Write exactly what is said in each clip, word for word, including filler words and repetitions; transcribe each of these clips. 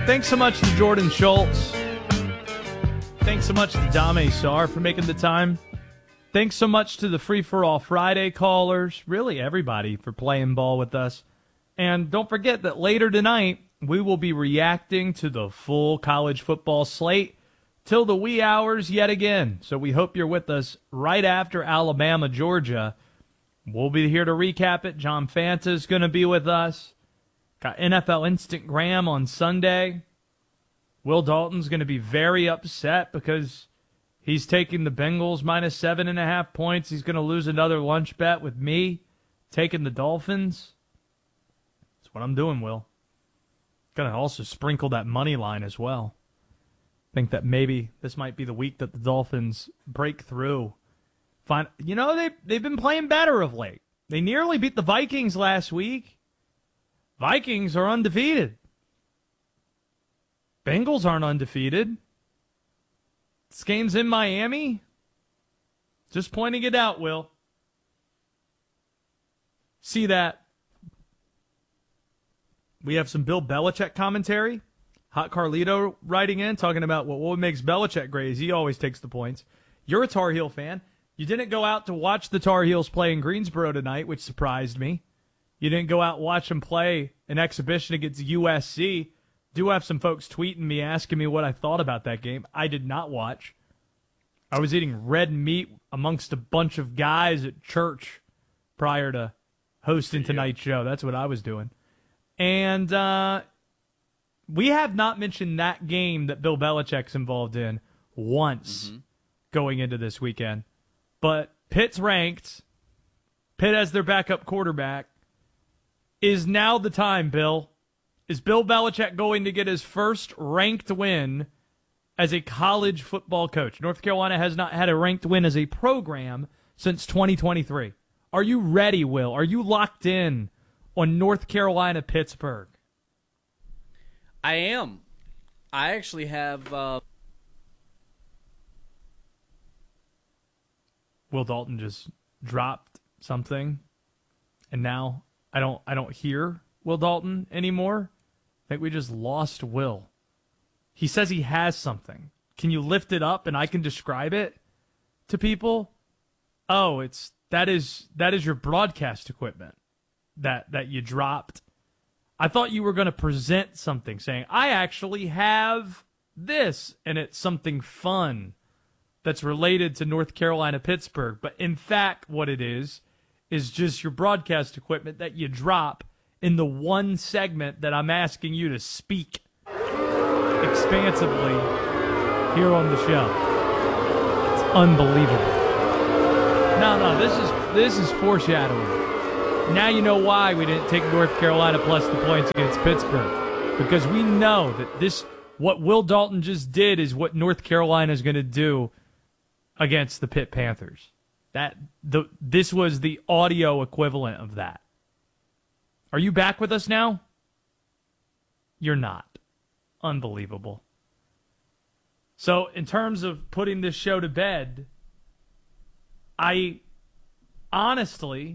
Thanks so much to Jordan Schultz. Thanks so much to Dame Sar for making the time. Thanks so much to the Free For All Friday callers, really everybody, for playing ball with us. And don't forget that later tonight, we will be reacting to the full college football slate till the wee hours yet again. So we hope you're with us right after Alabama, Georgia. We'll be here to recap it. John Fanta's going to be with us. Got N F L Instant Graham on Sunday. Will Dalton's going to be very upset because he's taking the Bengals minus seven and a half points. He's going to lose another lunch bet with me taking the Dolphins. That's what I'm doing, Will. Going to also sprinkle that money line as well. Think that maybe this might be the week that the Dolphins break through. Find, you know, they, they've been playing better of late. They nearly beat the Vikings last week. Vikings are undefeated. Bengals aren't undefeated. This game's in Miami. Just pointing it out, Will. See that. We have some Bill Belichick commentary. Hot Carlito writing in, talking about what, what makes Belichick great is he always takes the points. You're a Tar Heel fan. You didn't go out to watch the Tar Heels play in Greensboro tonight, which surprised me. You didn't go out and watch them play an exhibition against U S C. Do have some folks tweeting me, asking me what I thought about that game. I did not watch. I was eating red meat amongst a bunch of guys at church prior to hosting tonight's show. That's what I was doing. And uh, we have not mentioned that game that Bill Belichick's involved in once mm-hmm. going into this weekend. But Pitt's ranked. Pitt as their backup quarterback. Is now the time, Bill. Is Bill Belichick going to get his first ranked win as a college football coach? North Carolina has not had a ranked win as a program since twenty twenty-three. Are you ready, Will? Are you locked in on North Carolina, Pittsburgh? I am. I actually have... Uh... Will Dalton just dropped something, and now I don't I don't hear Will Dalton anymore. I think we just lost Will. He says he has something. Can you lift it up and I can describe it to people? Oh, it's that is that is your broadcast equipment that that you dropped. I thought you were going to present something saying, I actually have this, and it's something fun that's related to North Carolina, Pittsburgh. But in fact, what it is, is just your broadcast equipment that you drop in the one segment that I'm asking you to speak expansively here on the show. It's unbelievable. No, no, this is this is foreshadowing. Now you know why we didn't take North Carolina plus the points against Pittsburgh. Because we know that this, what Will Dalton just did is what North Carolina is going to do against the Pitt Panthers. That the this was the audio equivalent of that. Are you back with us now? You're not. Unbelievable. So in terms of putting this show to bed, I honestly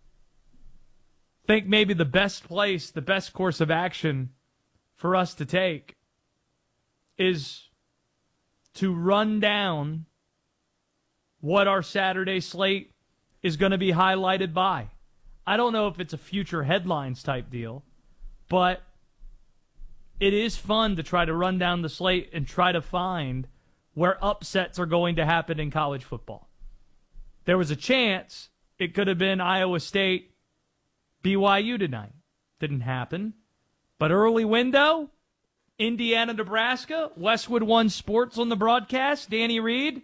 think maybe the best place, the best course of action for us to take is to run down what our Saturday slate is going to be highlighted by. I don't know if it's a future headlines type deal, but it is fun to try to run down the slate and try to find where upsets are going to happen in college football. There was a chance it could have been Iowa State, B Y U tonight. Didn't happen. But early window, Indiana, Nebraska, Westwood One Sports on the broadcast, Danny Reed.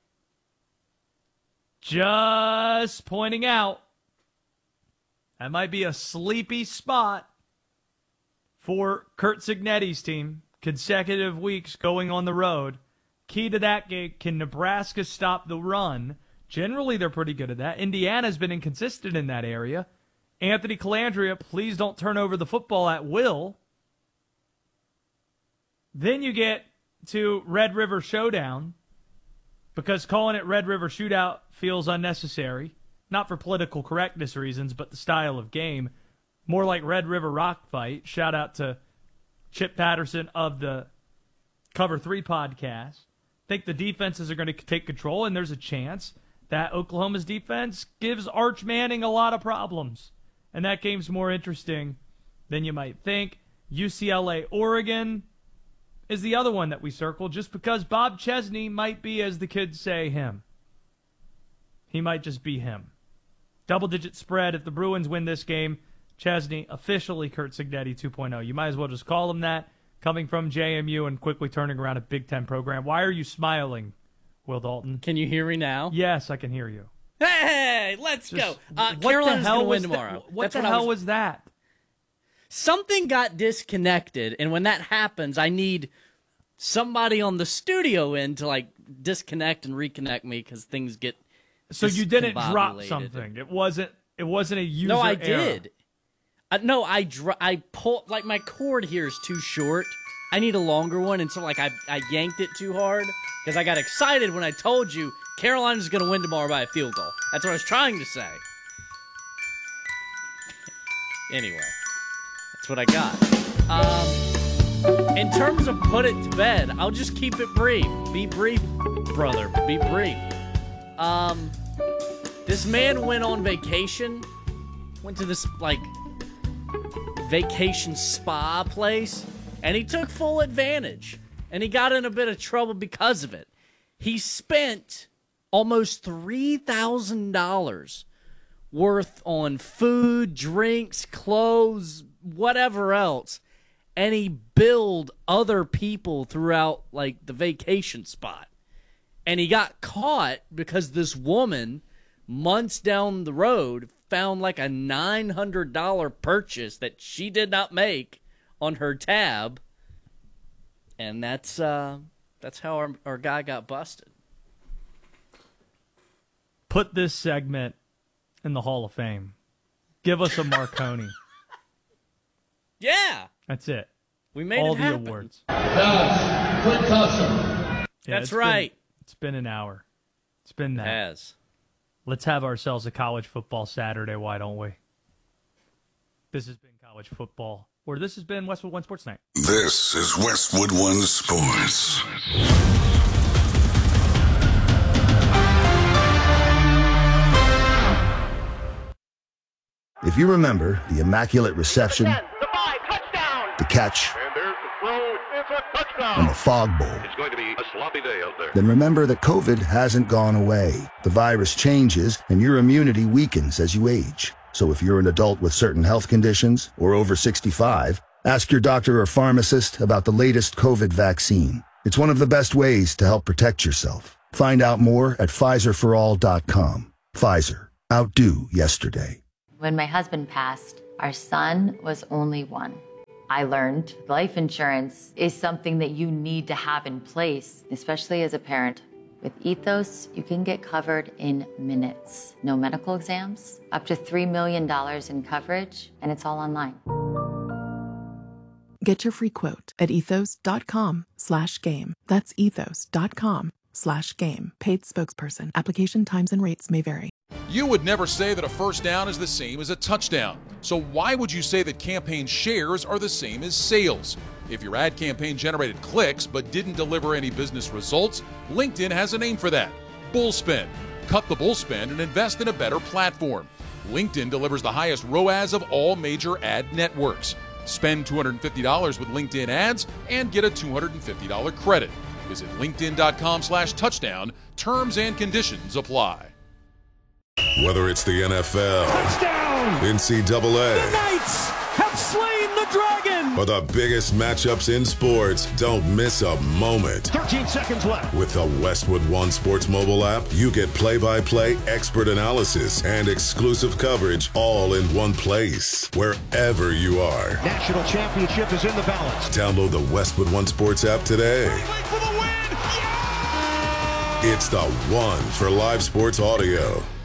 Just pointing out, that might be a sleepy spot for Kurt Cignetti's team. Consecutive weeks going on the road. Key to that game, can Nebraska stop the run? Generally, they're pretty good at that. Indiana's been inconsistent in that area. Anthony Calandria, please don't turn over the football at will. Then you get to Red River Showdown, because calling it Red River Shootout feels unnecessary. Not for political correctness reasons, but the style of game. More like Red River Rock Fight. Shout out to Chip Patterson of the Cover three podcast. Think the defenses are going to take control, and there's a chance that Oklahoma's defense gives Arch Manning a lot of problems. And that game's more interesting than you might think. U C L A, Oregon is the other one that we circled, just because Bob Chesney might be, as the kids say, him. He might just be him. Double-digit spread. If the Bruins win this game, Chesney, officially Curt Cignetti two point oh. You might as well just call him that, coming from J M U and quickly turning around a Big Ten program. Why are you smiling, Will Dalton? Can you hear me now? Yes, I can hear you. Hey, let's Just, go. Uh, what Carolina's the hell going to win was tomorrow. That? What That's the what hell I was... was that? Something got disconnected, and when that happens, I need somebody on the studio end to like disconnect and reconnect me because things get. So you didn't drop discombobulated. something. It wasn't. It wasn't a user No, I error. did. Uh, no, I dr- I pulled like my cord here is too short. I need a longer one, and so like I I yanked it too hard because I got excited when I told you Carolina's going to win tomorrow by a field goal. That's what I was trying to say. Anyway, that's what I got. Um, in terms of put it to bed, I'll just keep it brief. Be brief, brother. Be brief. Um, this man went on vacation. Went to this like vacation spa place, and he took full advantage. And he got in a bit of trouble because of it. He spent almost three thousand dollars worth on food, drinks, clothes, whatever else, and he billed other people throughout like the vacation spot. And he got caught because this woman, months down the road, found like a nine hundred dollars purchase that she did not make on her tab. And that's uh, that's how our, our guy got busted. Put this segment in the Hall of Fame. Give us a Marconi. Yeah. That's it. We made All it the happen. awards. Dallas, quick custom. Yeah, That's it's right. Been, it's been an hour. It's been that. It has. Let's have ourselves a college football Saturday, why don't we? This has been college football, or this has been Westwood One Sports Night. This is Westwood One Sports. If you remember the Immaculate Reception, The five, touchdown! the catch, And there's the throw. It's a touchdown! and the Fog Bowl, It's going to be a sloppy day out there. then remember that COVID hasn't gone away. The virus changes, and your immunity weakens as you age. So if you're an adult with certain health conditions or over sixty-five, ask your doctor or pharmacist about the latest COVID vaccine. It's one of the best ways to help protect yourself. Find out more at Pfizer for all dot com. Pfizer. Outdo yesterday. When my husband passed, our son was only one. I learned life insurance is something that you need to have in place, especially as a parent. With Ethos, you can get covered in minutes. No medical exams, up to three million dollars in coverage, and it's all online. Get your free quote at ethos.com slash game. That's ethos.com slash game. Paid spokesperson. Application times and rates may vary. You would never say that a first down is the same as a touchdown. So why would you say that campaign shares are the same as sales? If your ad campaign generated clicks but didn't deliver any business results, LinkedIn has a name for that. Bullspend. Cut the bullspend and invest in a better platform. LinkedIn delivers the highest R O A S of all major ad networks. Spend two hundred fifty dollars with LinkedIn ads and get a two hundred fifty dollars credit. Visit linkedin.com slash touchdown. Terms and conditions apply. Whether it's the N F L, Touchdown! N C double A, The Knights have slain the dragon! or the biggest matchups in sports, don't miss a moment. thirteen seconds left. With the Westwood One Sports mobile app, you get play-by-play expert analysis and exclusive coverage all in one place, wherever you are. National championship is in the balance. Download the Westwood One Sports app today. Wait for the win! Yeah! It's the one for live sports audio.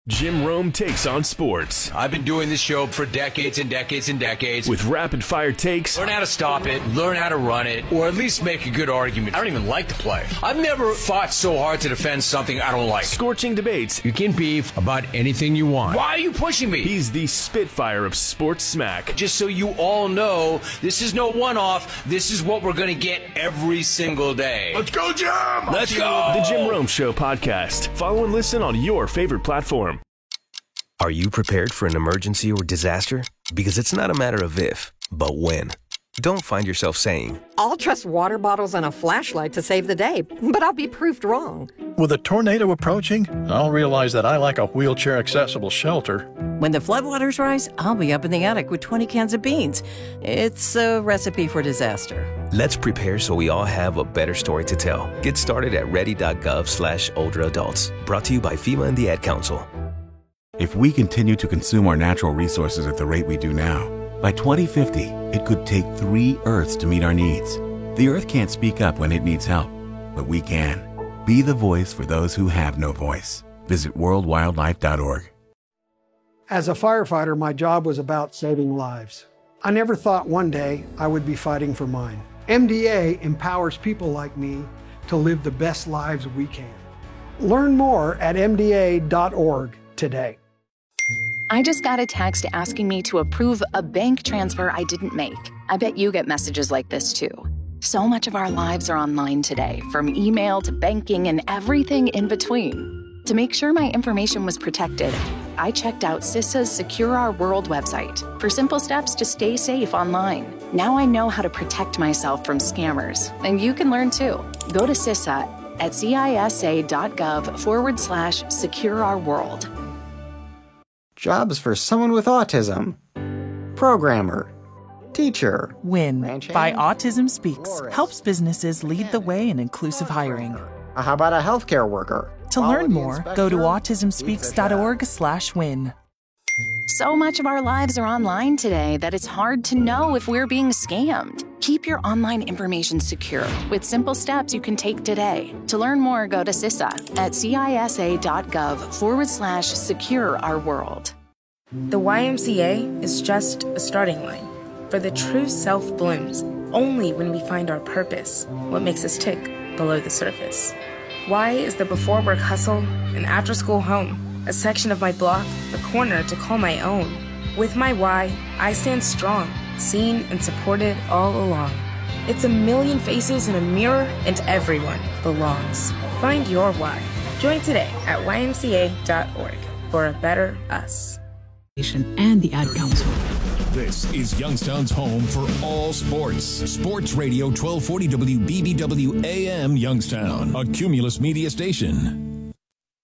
Jim Rome takes on sports. I've been doing this show for decades and decades and decades. With rapid-fire takes. Learn how to stop it, learn how to run it, or at least make a good argument. I don't even like the play. I've never fought so hard to defend something I don't like. Scorching debates. You can beef about anything you want. Why are you pushing me? He's the Spitfire of sports smack. Just so you all know, this is no one-off. This is what we're going to get every single day. Let's go, Jim! Let's go! The Jim Rome Show podcast. Follow and listen on your favorite platform. Are you prepared for an emergency or disaster? Because it's not a matter of if, but when. Don't find yourself saying, I'll trust water bottles and a flashlight to save the day, but I'll be proved wrong. With a tornado approaching, I'll realize that I lack a wheelchair-accessible shelter. When the floodwaters rise, I'll be up in the attic with twenty cans of beans. It's a recipe for disaster. Let's prepare so we all have a better story to tell. Get started at ready.gov slash older adults. Brought to you by FEMA and the Ad Council. If we continue to consume our natural resources at the rate we do now, by twenty fifty, it could take three Earths to meet our needs. The Earth can't speak up when it needs help, but we can. Be the voice for those who have no voice. Visit world wildlife dot org. As a firefighter, my job was about saving lives. I never thought one day I would be fighting for mine. M D A empowers people like me to live the best lives we can. Learn more at M D A dot org today. I just got a text asking me to approve a bank transfer I didn't make. I bet you get messages like this too. So much of our lives are online today, from email to banking and everything in between. To make sure my information was protected, I checked out CISA's Secure Our World website for simple steps to stay safe online. Now I know how to protect myself from scammers, and you can learn too. Go to CISA at cisa.gov forward slash secure our world. Jobs for someone with autism. Programmer. Teacher. WIN by Autism Speaks helps businesses lead the way in inclusive hiring. How about a healthcare worker? To learn more, go to autism speaks dot org slash win. So much of our lives are online today that it's hard to know if we're being scammed. Keep your online information secure with simple steps you can take today. To learn more, go to CISA at cisa.gov forward slash secure our world. The Y M C A is just a starting line, for the true self blooms only when we find our purpose, what makes us tick below the surface. Y is the before work hustle, an after school home, a section of my block, a corner to call my own. With my Y, I stand strong, seen and supported all along. It's a million faces in a mirror, and everyone belongs. Find your why. Join today at y m c a dot org for a better us. And the Ad Council. This is Youngstown's home for all sports. Sports Radio twelve forty W B B W A M Youngstown, a Cumulus media station.